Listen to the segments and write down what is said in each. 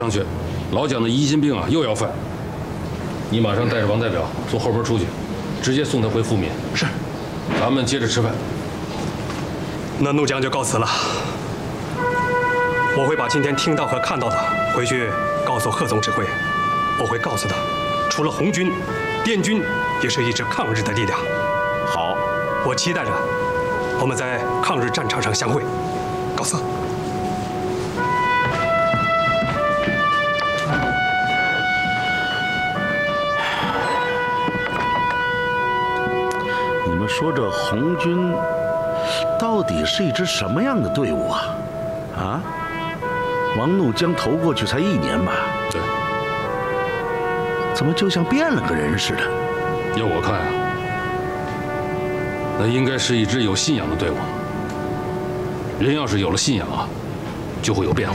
上去，老蒋的疑心病啊又要犯。你马上带着王代表从后门出去，直接送他回富民。 是， 咱们接着吃饭。 那怒将就告辞了。我会把今天听到和看到的回去告诉贺总指挥。我会告诉他，除了红军，滇军也是一支抗日的力量。 好， 我期待着我们在抗日战场上相会。告辞。 你们说这红军到底是一支什么样的队伍啊？啊？王怒江投过去才1年吧？ 对。 怎么就像变了个人似的？ 要我看啊，那应该是一支有信仰的队伍。人要是有了信仰啊，就会有变化。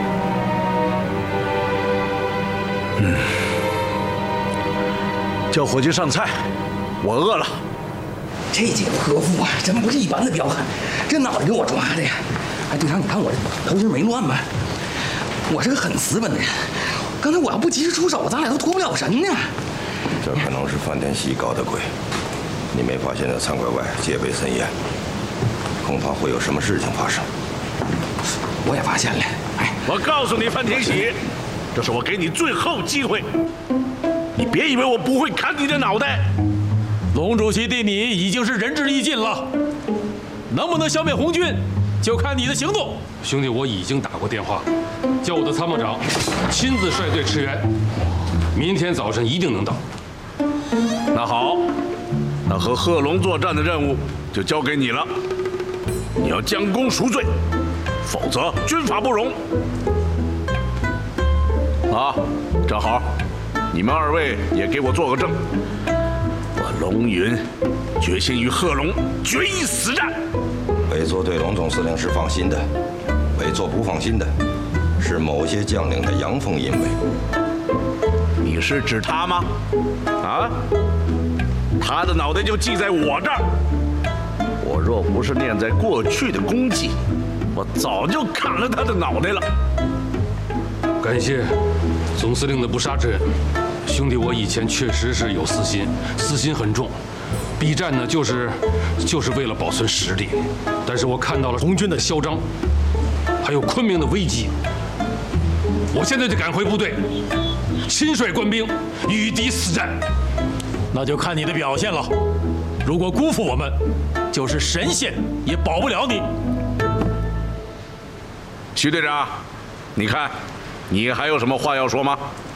叫伙计上菜，我饿了。 这几个泼妇啊，真不是一般的彪悍，这脑袋给我抓的呀！哎，队长，你看我这头巾没乱吧？我是个很死本的人，刚才我要不及时出手，咱俩都脱不了身呢。 这可能是范天喜搞的鬼，你没发现这餐馆外戒备森严，恐怕会有什么事情发生。 我也发现了，哎， 我告诉你，范天喜，这是我给你最后机会，你别以为我不会砍你的脑袋。 龙主席对你已经是仁至义尽了，能不能消灭红军，就看你的行动。 兄弟，我已经打过电话，叫我的参谋长亲自率队驰援，明天早晨一定能到。 那好，那和贺龙作战的任务就交给你了，你要将功赎罪，否则军法不容。啊，正好，你们2位也给我做个证。我龙云决心与贺龙决一死战。 委座对龙总司令是放心的，委座不放心的是某些将领的阳奉阴违。 你是指他吗？啊？他的脑袋就系在我这儿。我若不是念在过去的功绩，我早就砍了他的脑袋了。 感谢总司令的不杀之恩。兄弟，我以前确实是有私心，私心很重。避战呢，就是为了保存实力。但是我看到了红军的嚣张，还有昆明的危机。我现在就赶回部队，亲率官兵与敌死战。 那就看你的表现了。如果辜负我们，就是神仙也保不了你。 徐队长，你看，你还有什么话要说吗？